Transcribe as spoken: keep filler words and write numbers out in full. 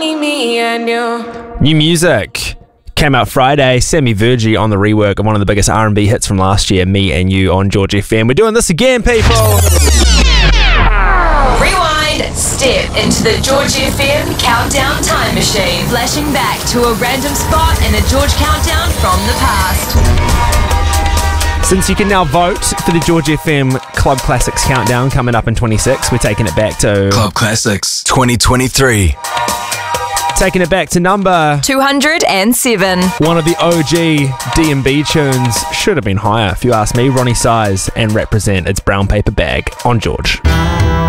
only me and you. New music came out Friday. Sammy Virgie on the rework of one of the biggest R and B hits from last year, Me and You, on George F M. We're doing this again, people. Rewind, step into the George F M countdown time machine, flashing back to a random spot in a George countdown from the past. Since you can now vote for the George F M Club Classics Countdown coming up in twenty-six, we're taking it back to Club Classics twenty twenty-three. Taking it back to number two hundred seven. One of the O G D and B tunes. Should have been higher, if you ask me. Ronnie Size and Represent. It's Brown Paper Bag on George.